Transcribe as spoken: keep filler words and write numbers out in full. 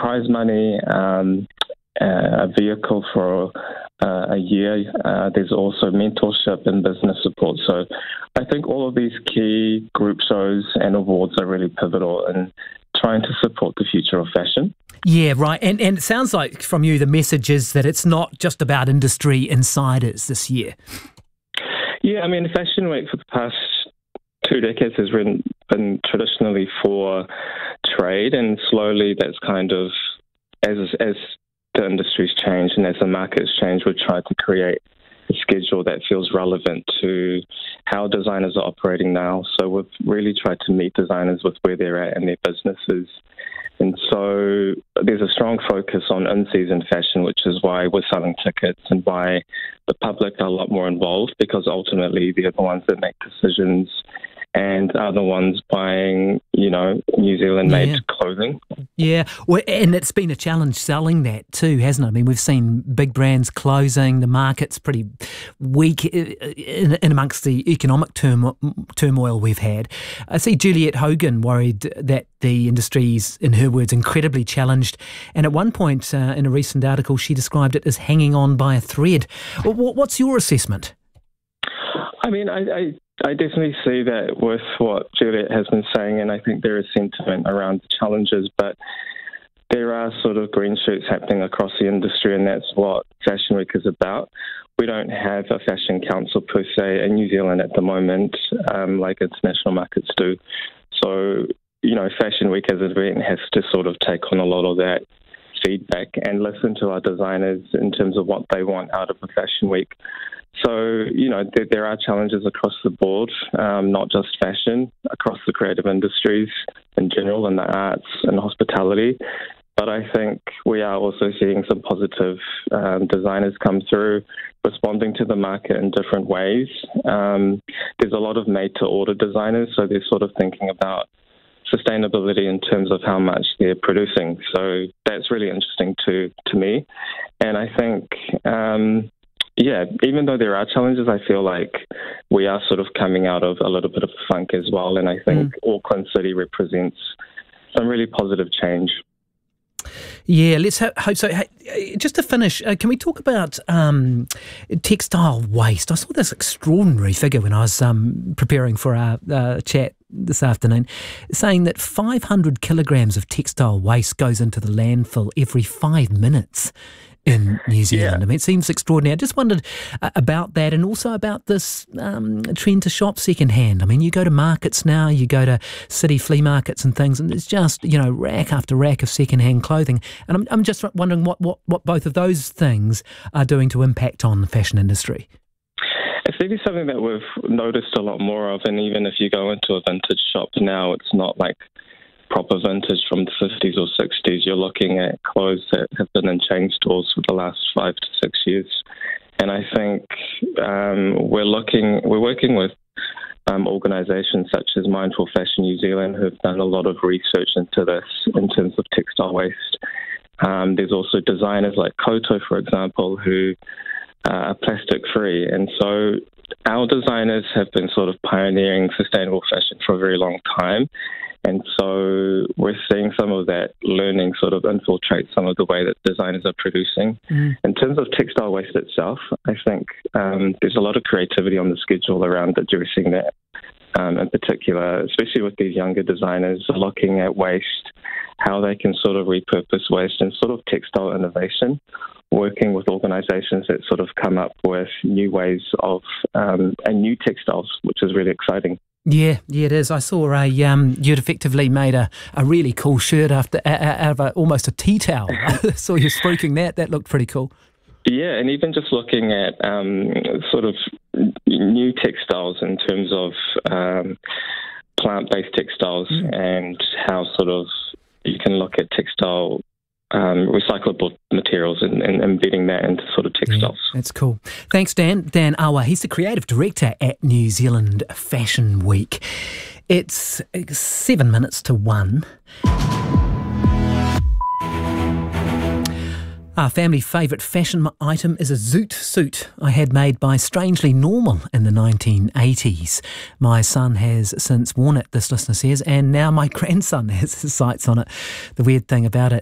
prize money, um, a vehicle for uh, a year. Uh, there's also mentorship and business support. So I think all of these key group shows and awards are really pivotal in trying to support the future of fashion. Yeah, right. And and it sounds like from you the message is that it's not just about industry insiders this year. Yeah, I mean, Fashion Week for the past two decades has been, been traditionally for trade, and slowly that's kind of, as as the industry's changed and as the market's changed, we've tried to create a schedule that feels relevant to how designers are operating now. So we've really tried to meet designers with where they're at in their businesses. And so there's a strong focus on in-season fashion, which is why we're selling tickets and why the public are a lot more involved, because ultimately they're the ones that make decisions and are the ones buying, you know, New Zealand-made yeah. clothing. Yeah, well, and it's been a challenge selling that too, hasn't it? I mean, we've seen big brands closing, the market's pretty weak in, in amongst the economic turmo- turmoil we've had. I see Juliette Hogan worried that the industry's, in her words, incredibly challenged, and at one point uh, in a recent article she described it as hanging on by a thread. What's your assessment? I mean, I... I I definitely see that with what Juliette has been saying, and I think there is sentiment around the challenges, but there are sort of green shoots happening across the industry, and that's what Fashion Week is about. We don't have a fashion council per se in New Zealand at the moment, um, like international markets do. So, you know, Fashion Week as an event has to sort of take on a lot of that feedback and listen to our designers in terms of what they want out of a Fashion Week. So, you know, there, there are challenges across the board, um, not just fashion, across the creative industries in general, and the arts and hospitality. But I think we are also seeing some positive um, designers come through, responding to the market in different ways. Um, there's a lot of made-to-order designers, so they're sort of thinking about sustainability in terms of how much they're producing. So that's really interesting to, to me. And I think... Um, Yeah, even though there are challenges, I feel like we are sort of coming out of a little bit of a funk as well. And I think mm. Auckland City represents some really positive change. Yeah, let's hope so. Hey, just to finish, uh, can we talk about um, textile waste? I saw this extraordinary figure when I was um, preparing for our uh, chat this afternoon, saying that five hundred kilograms of textile waste goes into the landfill every five minutes in New Zealand. Yeah. I mean, it seems extraordinary. I just wondered uh, about that, and also about this um, trend to shop secondhand. I mean, you go to markets now, you go to city flea markets and things, and there's just, you know, rack after rack of secondhand clothing. And I'm, I'm just wondering what, what, what both of those things are doing to impact on the fashion industry. It's really something that we've noticed a lot more of, and even if you go into a vintage shop now, it's not like proper vintage from the fifties or sixties. You're looking at clothes that have been in chain stores for the last five to six years. And I think um, we're looking, we're working with um, organisations such as Mindful Fashion New Zealand, who have done a lot of research into this in terms of textile waste. Um, there's also designers like Koto, for example, who uh, are plastic free. And so our designers have been sort of pioneering sustainable fashion for a very long time. And so we're seeing some of that learning sort of infiltrate some of the way that designers are producing. Mm. In terms of textile waste itself, I think um, there's a lot of creativity on the schedule around addressing that. Um, in particular, especially with these younger designers, looking at waste, how they can sort of repurpose waste, and sort of textile innovation, working with organisations that sort of come up with new ways of um, and new textiles, which is really exciting. Yeah, yeah, it is. I saw a um, you'd effectively made a, a really cool shirt after out of a, almost a tea towel. I saw you spruiking that. That looked pretty cool. Yeah, and even just looking at um, sort of new textiles in terms of um, plant-based textiles mm. and how sort of you can look at textile Um, recyclable materials and, and embedding that into sort of textiles. Yeah, that's cool. Thanks, Dan. Dan Awa, he's the creative director at New Zealand Fashion Week. It's seven minutes to one. Our family favourite fashion item is a zoot suit I had made by Strangely Normal in the nineteen eighties. My son has since worn it, this listener says, and now my grandson has his sights on it. The weird thing about it